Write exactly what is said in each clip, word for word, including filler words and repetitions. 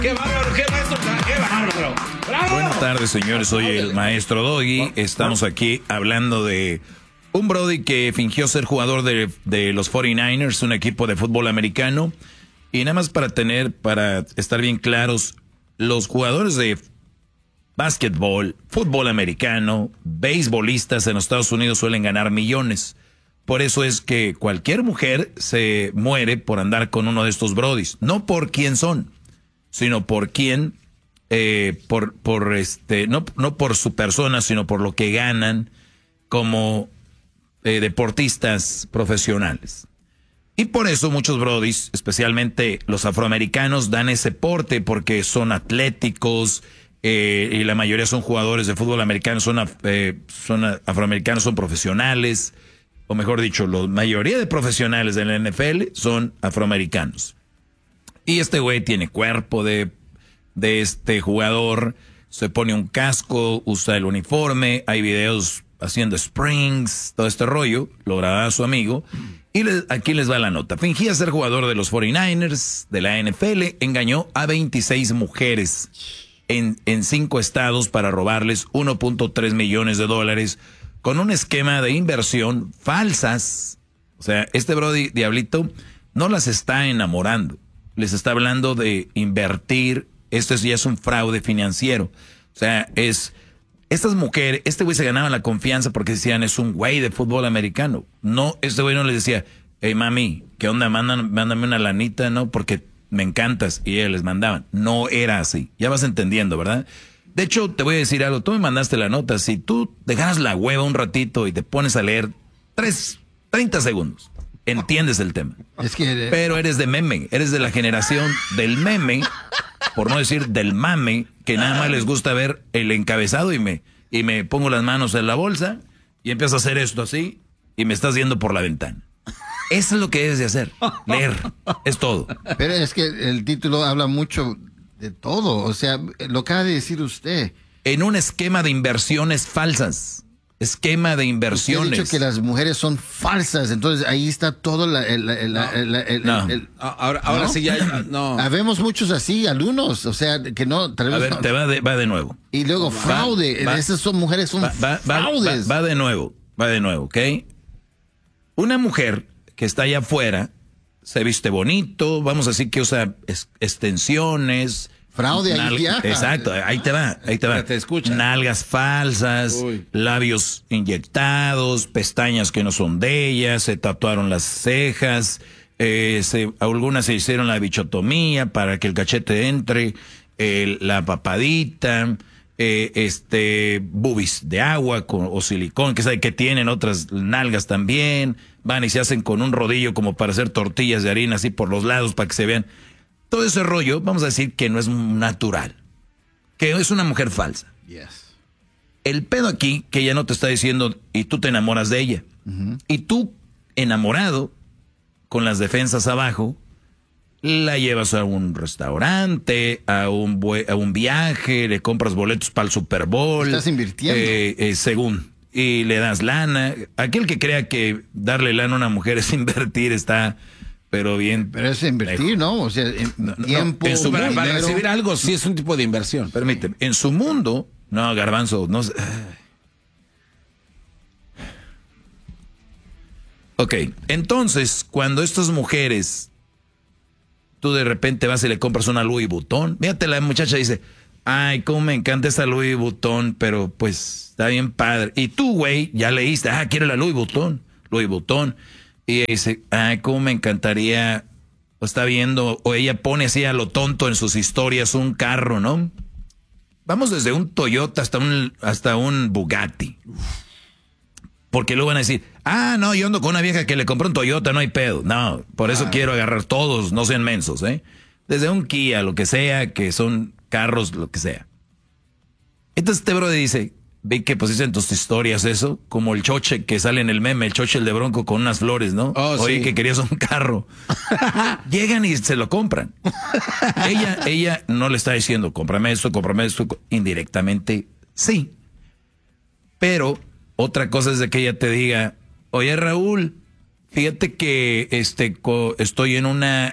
¡Qué bárbaro, qué maestro! ¡Qué bárbaro! ¡Bravo! Buenas tardes, señores. Soy el maestro Doggy. Estamos aquí hablando de un brody que fingió ser jugador de, de los cuarenta y nueve ers, un equipo de fútbol americano. Y nada más para tener, para estar bien claros, los jugadores de básquetbol, fútbol americano, beisbolistas en los Estados Unidos suelen ganar millones. Por eso es que cualquier mujer se muere por andar con uno de estos brodis. No por quién son, sino por quién, eh, por, por este, no, no por su persona, sino por lo que ganan como eh, deportistas profesionales. Y por eso muchos brodis, especialmente los afroamericanos, dan ese porte porque son atléticos, eh, y la mayoría son jugadores de fútbol americano, son, eh, son afroamericanos, son profesionales, o mejor dicho, la mayoría de profesionales de la N F L son afroamericanos. Y este güey tiene cuerpo de, de este jugador, se pone un casco, usa el uniforme, hay videos haciendo springs, todo este rollo, lo grababa su amigo. Y les, aquí les va la nota. Fingía ser jugador de los cuarenta y nueve ers de la N F L, engañó a veintiséis mujeres en, en cinco estados para robarles uno punto tres millones de dólares con un esquema de inversión falsas. O sea, este brody diablito no las está enamorando. Les está hablando de invertir. Esto es, ya es un fraude financiero. O sea, es... Estas mujeres, este güey se ganaba la confianza porque decían, es un güey de fútbol americano. No, este güey no les decía, hey mami, ¿qué onda? Mándame, mándame una lanita, ¿no? Porque me encantas. Y ellos les mandaban. No era así. Ya vas entendiendo, ¿verdad? De hecho, te voy a decir algo. Tú me mandaste la nota. Si tú dejaras la hueva un ratito y te pones a leer tres, treinta segundos, entiendes el tema. Es que... Pero eres de meme. Eres de la generación del meme, por no decir del mame, que nada más les gusta ver el encabezado y me, y me pongo las manos en la bolsa y empiezo a hacer esto así y me estás viendo por la ventana. Eso es lo que debes de hacer, leer, es todo. Pero es que el título habla mucho de todo, o sea, lo acaba de decir usted. En un esquema de inversiones falsas. Esquema de inversiones. Usted ha dicho que las mujeres son falsas, entonces ahí está todo la, el, el, no, el, el, no. el, el ahora, ahora ¿no? sí ya no. Habemos muchos así, alumnos, o sea, que no... A ver, no. te va de, va de nuevo. Y luego fraude, va, esas son mujeres, son va, va, fraudes. Va, va, va de nuevo, va de nuevo, ¿ok? Una mujer que está allá afuera, se viste bonito, vamos a decir que usa es, extensiones... Fraude, ahí viaja. Exacto, ahí te va, ahí te va. Te escucha. Nalgas falsas, Uy. labios inyectados, pestañas que no son de ellas, se tatuaron las cejas, eh, se, algunas se hicieron la bichotomía para que el cachete entre, eh, la papadita, eh, este, boobies de agua con, o silicón, que sabe que tienen otras nalgas también, van y se hacen con un rodillo como para hacer tortillas de harina así por los lados para que se vean. Todo ese rollo, vamos a decir que no es natural, que es una mujer falsa. Yes. El pedo aquí, que ella no te está diciendo, y tú te enamoras de ella. Uh-huh. Y tú, enamorado, con las defensas abajo, la llevas a un restaurante, a un, a un viaje, le compras boletos para el Super Bowl. Estás invirtiendo. Eh, eh, según, y le das lana. Aquel que crea que darle lana a una mujer es invertir está... Pero bien. Pero es invertir, ¿no? O sea, en no, tiempo. No, en su, para, dinero, para recibir algo sí es un tipo de inversión. Permíteme. En su mundo, no, Garbanzo, no. Ok, entonces, cuando estas mujeres, tú de repente vas y le compras una Louis Vuitton, fíjate, la muchacha dice, ay, cómo me encanta esta Louis Vuitton, pero pues está bien padre. Y tú, güey, ya leíste, ah, quiero la Louis Vuitton, Louis Vuitton. Y ella dice, ay, cómo me encantaría, o está viendo, o ella pone así a lo tonto en sus historias un carro, ¿no? Vamos desde un Toyota hasta un, hasta un Bugatti. Porque luego van a decir, ah, no, yo ando con una vieja que le compró un Toyota, no hay pedo. No, por eso ah. quiero agarrar todos, no sean mensos, ¿eh? Desde un Kia, lo que sea, que son carros, lo que sea. Entonces este brother dice, ve que pues dicen tus historias eso, como el choche que sale en el meme, el choche el de Bronco con unas flores, ¿no? Oh, Oye, sí. que querías un carro. Llegan y se lo compran. ella, ella no le está diciendo, cómprame esto, cómprame esto, indirectamente, sí. Pero otra cosa es de que ella te diga, oye Raúl, fíjate que este co- estoy en una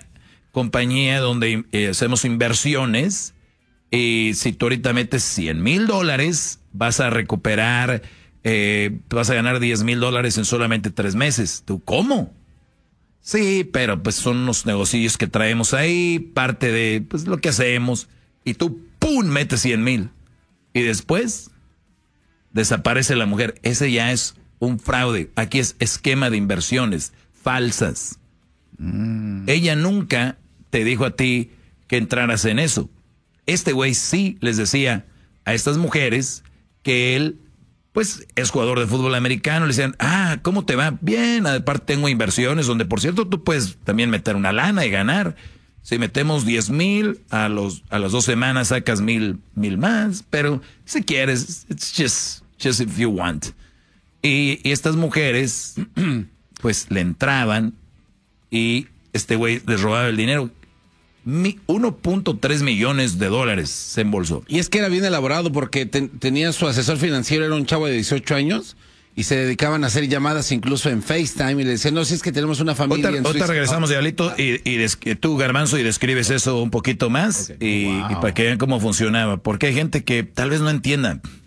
compañía donde eh, hacemos inversiones y si tú ahorita metes cien mil dólares, vas a recuperar, eh, vas a ganar diez mil dólares en solamente tres meses. ¿Tú cómo? Sí, pero pues son unos negocios que traemos ahí, parte de pues lo que hacemos y tú, ¡pum!, metes cien mil y después desaparece la mujer. Ese ya es un fraude. Aquí es esquema de inversiones falsas. Mm. Ella nunca te dijo a ti que entraras en eso. Este güey sí les decía a estas mujeres que él, pues, es jugador de fútbol americano. Le decían, ah, ¿cómo te va? Bien, aparte tengo inversiones donde, por cierto, tú puedes también meter una lana y ganar. Si metemos diez mil, a los a las dos semanas sacas mil, mil más. Pero si quieres, it's just, just if you want. Y, y estas mujeres, pues, le entraban y este güey les robaba el dinero. uno punto tres millones de dólares se embolsó. Y es que era bien elaborado porque ten, tenía su asesor financiero, era un chavo de dieciocho años y se dedicaban a hacer llamadas incluso en FaceTime y le decían, no, si es que tenemos una familia Otra, en otra Suiza. regresamos, Diablito, y, y des, tú, Garbanzo, y describes eso un poquito más, okay. y, wow. y para que vean cómo funcionaba. Porque hay gente que tal vez no entienda.